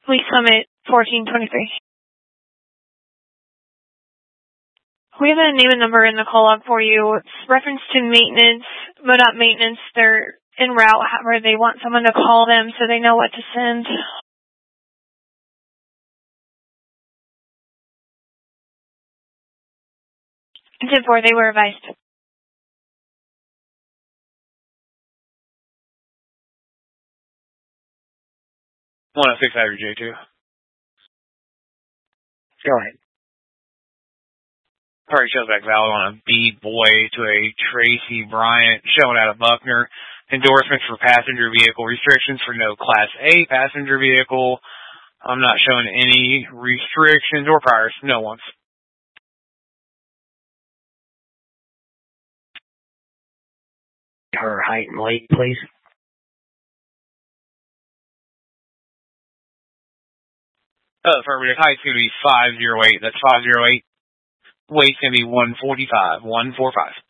Lee Summit 1423. We have a name and number in the call log for you. It's reference to maintenance, MoDOT maintenance. They're en route where they want someone to call them so they know what to send. 10-4, they were advised. One 6 J2. Go ahead. Party shows back valid on a B boy to a Tracy Bryant showing out of Buckner. Endorsements for passenger vehicle restrictions for no Class A passenger vehicle. I'm not showing any restrictions or priors. No ones. Her height and weight, please. Affirmative. Height's going to be 508. That's 508. Weight's going to be 145. 145.